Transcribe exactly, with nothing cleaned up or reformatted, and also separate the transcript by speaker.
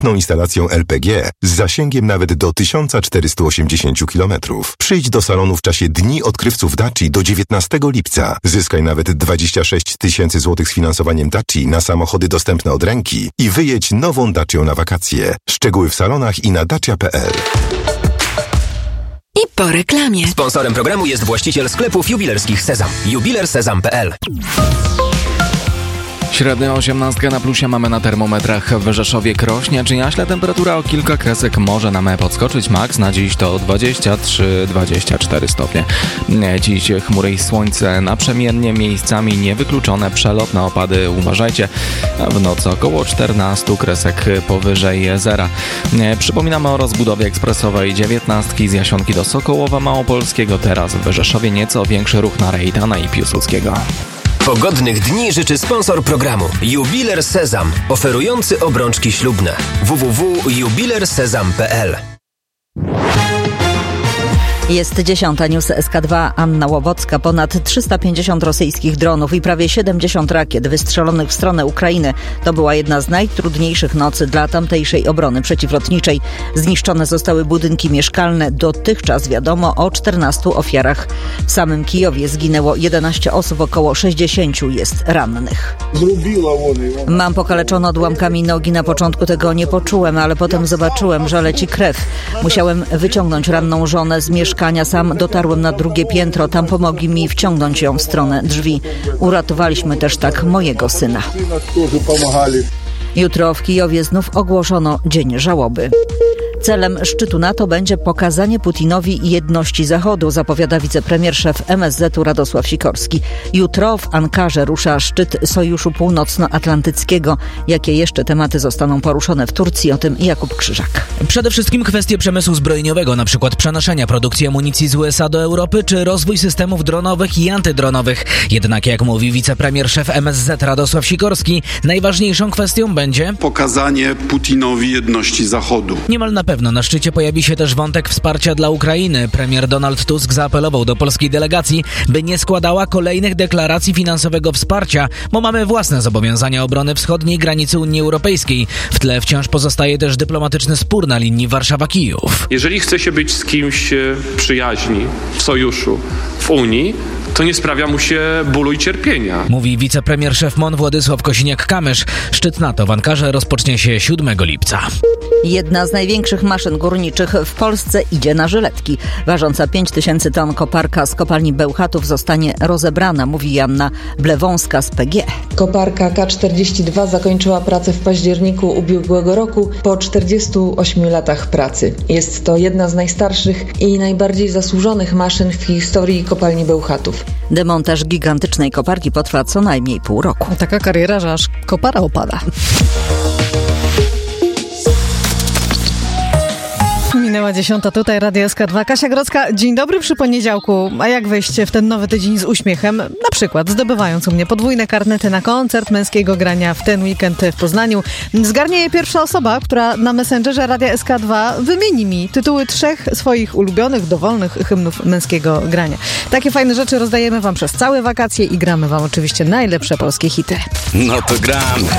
Speaker 1: sprytną instalacją L P G z zasięgiem nawet do tysiąc czterysta osiemdziesiąt kilometrów. Przyjdź do salonu w czasie Dni Odkrywców Daci do dziewiętnastego lipca. Zyskaj nawet dwadzieścia sześć tysięcy złotych z finansowaniem Daci na samochody dostępne od ręki i wyjedź nową Dacią na wakacje. Szczegóły w salonach i na dacia kropka p l.
Speaker 2: I po reklamie.
Speaker 3: Sponsorem programu jest właściciel sklepów jubilerskich Sezam. jubiler sezam kropka p l.
Speaker 4: Średnia osiemnastka na plusie mamy na termometrach w Rzeszowie, Krośnie czy Jaśle. Temperatura o kilka kresek może nam podskoczyć. Max na dziś to dwadzieścia trzy dwadzieścia cztery stopnie. Dziś chmury i słońce naprzemiennie, miejscami niewykluczone przelotne opady. Uważajcie, w nocy około czternaście kresek powyżej zera. Przypominamy o rozbudowie ekspresowej dziewiętnastki z Jasionki do Sokołowa Małopolskiego. Teraz w Rzeszowie nieco większy ruch na Rejtana i Piłsudskiego.
Speaker 3: Pogodnych dni życzy sponsor programu Jubiler Sezam, oferujący obrączki ślubne. w w w kropka jubiler sezam kropka p l.
Speaker 2: Jest dziesiąta, news S K dwa, Anna Łowocka. Ponad trzysta pięćdziesiąt rosyjskich dronów i prawie siedemdziesiąt rakiet wystrzelonych w stronę Ukrainy. To była jedna z najtrudniejszych nocy dla tamtejszej obrony przeciwlotniczej. Zniszczone zostały budynki mieszkalne. Dotychczas wiadomo o czternastu ofiarach. W samym Kijowie zginęło jedenaście osób, około sześćdziesięciu jest rannych. Mam pokaleczone odłamkami nogi. Na początku tego nie poczułem, ale potem zobaczyłem, że leci krew. Musiałem wyciągnąć ranną żonę z mieszkania. Sam dotarłem na drugie piętro. Tam pomogli mi wciągnąć ją w stronę drzwi. Uratowaliśmy też tak mojego syna. Jutro w Kijowie znów ogłoszono dzień żałoby. Celem szczytu NATO będzie pokazanie Putinowi jedności Zachodu, zapowiada wicepremier szef M S Z-u Radosław Sikorski. Jutro w Ankarze rusza szczyt Sojuszu Północnoatlantyckiego. Jakie jeszcze tematy zostaną poruszone w Turcji? O tym Jakub Krzyżak.
Speaker 5: Przede wszystkim kwestie przemysłu zbrojeniowego, na przykład przenoszenia produkcji amunicji z U S A do Europy, czy rozwój systemów dronowych i antydronowych. Jednak jak mówi wicepremier szef M S Z Radosław Sikorski, najważniejszą kwestią będzie
Speaker 6: pokazanie Putinowi jedności Zachodu.
Speaker 5: Niemal na pewno na szczycie pojawi się też wątek wsparcia dla Ukrainy. Premier Donald Tusk zaapelował do polskiej delegacji, by nie składała kolejnych deklaracji finansowego wsparcia, bo mamy własne zobowiązania obrony wschodniej granicy Unii Europejskiej. W tle wciąż pozostaje też dyplomatyczny spór na linii Warszawa-Kijów.
Speaker 7: Jeżeli chce się być z kimś przyjaźni, w sojuszu, w Unii, to nie sprawia mu się bólu i cierpienia.
Speaker 5: Mówi wicepremier szef M O N Władysław Kosiniak-Kamysz. Szczyt NATO w Ankarze rozpocznie się siódmego lipca.
Speaker 2: Jedna z największych maszyn górniczych w Polsce idzie na żyletki. Ważąca pięć tysięcy ton koparka z kopalni Bełchatów zostanie rozebrana, mówi Joanna Blewąska z P G.
Speaker 8: Koparka K czterdzieści dwa zakończyła pracę w październiku ubiegłego roku po czterdziestu ośmiu latach pracy. Jest to jedna z najstarszych i najbardziej zasłużonych maszyn w historii kopalni Bełchatów.
Speaker 2: Demontaż gigantycznej koparki potrwa co najmniej pół roku.
Speaker 9: Taka kariera, że aż kopara opada. Minęła dziesiąta, tutaj Radio S K dwa. Kasia Grodzka, dzień dobry przy poniedziałku. A jak wejść w ten nowy tydzień z uśmiechem? Na przykład zdobywając u mnie podwójne karnety na koncert męskiego grania w ten weekend w Poznaniu. Zgarnie je pierwsza osoba, która na Messengerze Radia S K dwa wymieni mi tytuły trzech swoich ulubionych, dowolnych hymnów męskiego grania. Takie fajne rzeczy rozdajemy wam przez całe wakacje i gramy wam oczywiście najlepsze polskie hity.
Speaker 10: No to gramy.